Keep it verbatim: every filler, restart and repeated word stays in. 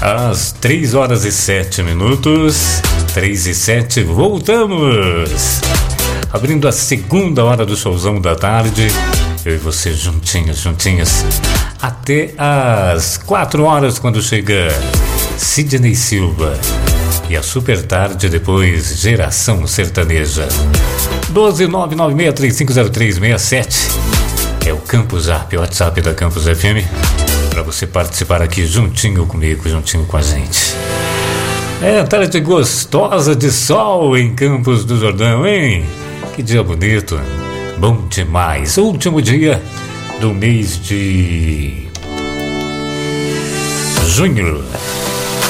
Às três horas e sete minutos, três e sete, voltamos! Abrindo a segunda hora do showzão da tarde, eu e você juntinhos, juntinhas, até às quatro horas, quando chega Sidney Silva. E a super tarde depois, Geração Sertaneja. doze nove nove seis três cinco zero três seis sete é o Campus Zap, o WhatsApp da Campus F M, para você participar aqui juntinho comigo, juntinho com a gente. É, tarde gostosa de sol em Campos do Jordão, hein? Que dia bonito, bom demais. Último dia do mês de junho.